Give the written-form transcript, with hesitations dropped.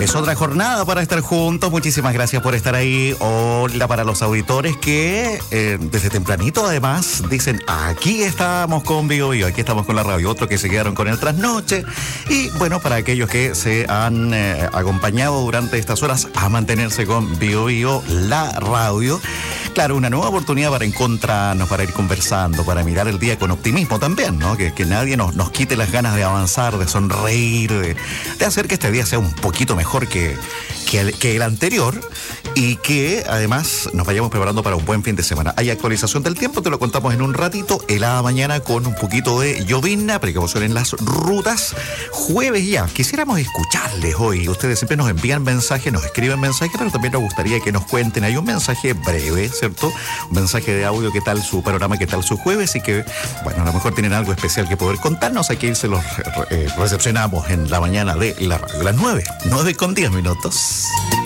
Es otra jornada para estar juntos. Muchísimas gracias por estar ahí. Hola para los auditores que desde tempranito además dicen aquí estamos con Bio Bio, aquí estamos con la radio. Otros que se quedaron con el trasnoche. Y bueno, para aquellos que se han acompañado durante estas horas a mantenerse con Bio Bio, la radio. Claro, una nueva oportunidad para encontrarnos, para ir conversando, para mirar el día con optimismo también, ¿no? Que nadie nos quite las ganas de avanzar, de sonreír, de hacer que este día sea un poquito mejor que el anterior y que además nos vayamos preparando para un buen fin de semana. Hay actualización del tiempo, te lo contamos en un ratito. Helada mañana con un poquito de llovizna, precaución en las rutas. Jueves ya, quisiéramos escucharles hoy. Ustedes siempre nos envían mensajes, nos escriben mensajes, pero también nos gustaría que nos cuenten. Hay un mensaje breve, ¿cierto? Un mensaje de audio, ¿qué tal su panorama, qué tal su jueves? Y que, bueno, a lo mejor tienen algo especial que poder contarnos. Aquí se los recepcionamos en la mañana de las 9:10.